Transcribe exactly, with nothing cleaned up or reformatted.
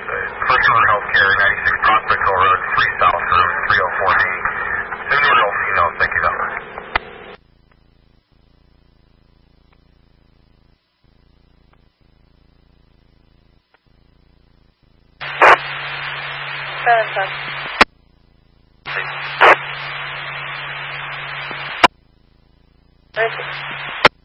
First Order Healthcare, ninety-six Prospect Hill Road, three South Room, three oh four D. Single male female, thank you, number. Seven, seven. Thank you.